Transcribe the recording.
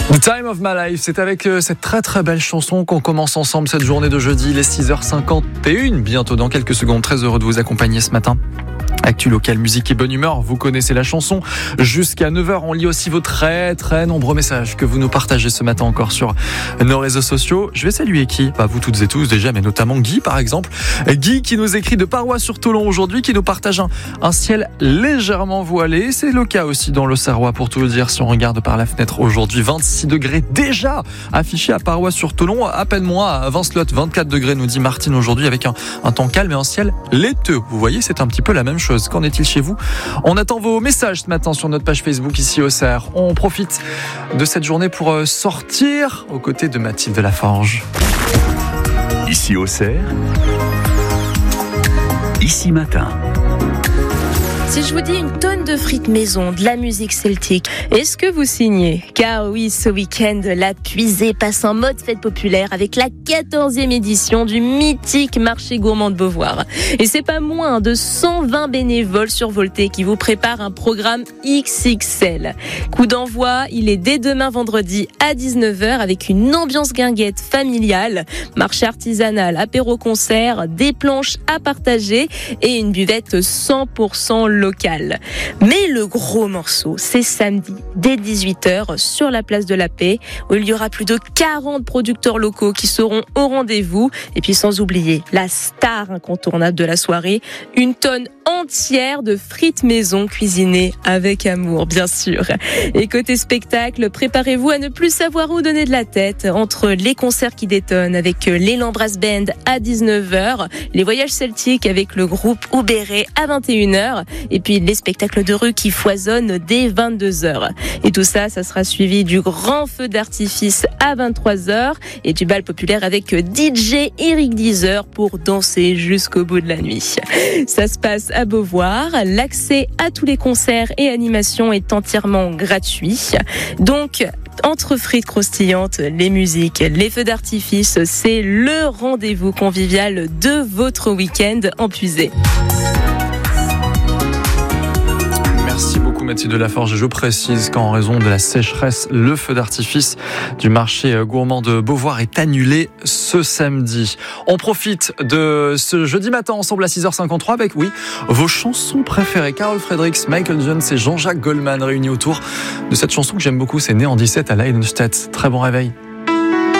The Time of My Life, c'est avec cette très très belle chanson qu'on commence ensemble cette journée de jeudi, les 6h51, bientôt dans quelques secondes. Très heureux de vous accompagner ce matin. Actu local, musique et bonne humeur, vous connaissez la chanson. Jusqu'à 9h, on lit aussi vos très très nombreux messages que vous nous partagez ce matin encore sur nos réseaux sociaux. Je vais saluer qui ? Vous toutes et tous déjà, mais notamment Guy par exemple. Guy qui nous écrit de Parois-sur-Tholon aujourd'hui, qui nous partage un ciel légèrement voilé. C'est le cas aussi dans l'Auxerrois pour tout vous dire. Si on regarde par la fenêtre aujourd'hui, 26 degrés déjà affichés à Parois-sur-Tholon. À peine moins à Vincelot, 24 degrés nous dit Martine aujourd'hui avec un temps calme et un ciel laiteux. Vous voyez, c'est un petit peu la même chose. Qu'en est-il chez vous ? On attend vos messages ce matin sur notre page Facebook ici au CER. On profite de cette journée pour sortir aux côtés de Mathilde Laforge. Ici au CER, ici matin. Si je vous dis une tonne de frites maison, de la musique celtique, est-ce que vous signez ? Car oui, ce week-end, la Puisée passe en mode fête populaire avec la 14e édition du mythique marché gourmand de Beauvoir. Et c'est pas moins de 120 bénévoles survoltés qui vous préparent un programme XXL. Coup d'envoi, il est dès demain vendredi à 19h avec une ambiance guinguette familiale, marché artisanal, apéro-concert, des planches à partager et une buvette 100% locale. Mais le gros morceau, c'est samedi, dès 18h, sur la place de la Paix, où il y aura plus de 40 producteurs locaux qui seront au rendez-vous. Et puis sans oublier la star incontournable de la soirée, une tonne entière de frites maison cuisinées avec amour, bien sûr. Et côté spectacle, préparez-vous à ne plus savoir où donner de la tête entre les concerts qui détonnent avec l'Élan Brass Band à 19h, les voyages celtiques avec le groupe Oubéré à 21h, et puis les spectacles de rue qui foisonnent dès 22h. Et tout ça, ça sera suivi du grand feu d'artifice à 23h et du bal populaire avec DJ Eric Deezer pour danser jusqu'au bout de la nuit. Ça se passe à Beauvoir. L'accès à tous les concerts et animations est entièrement gratuit. Donc, entre frites croustillantes, les musiques, les feux d'artifice, c'est le rendez-vous convivial de votre week-end en Puisée. Merci beaucoup Mathilde Laforge. Je précise qu'en raison de la sécheresse, le feu d'artifice du marché gourmand de Beauvoir est annulé ce samedi. On profite de ce jeudi matin ensemble à 6h53 avec, vos chansons préférées. Carol Fredericks, Michael Jones et Jean-Jacques Goldman réunis autour de cette chanson que j'aime beaucoup. C'est Né en 17 à Leidenstedt. Très bon réveil.